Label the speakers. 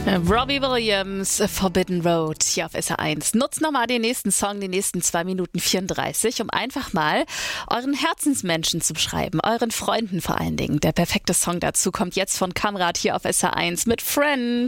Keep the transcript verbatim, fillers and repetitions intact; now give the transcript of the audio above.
Speaker 1: Robbie Williams, Forbidden Road, hier auf S R eins. Nutzt nochmal den nächsten Song, die nächsten zwei Minuten vierunddreißig, um einfach mal euren Herzensmenschen zu beschreiben, euren Freunden vor allen Dingen. Der perfekte Song dazu kommt jetzt von Kamrat hier auf S R eins mit Friend.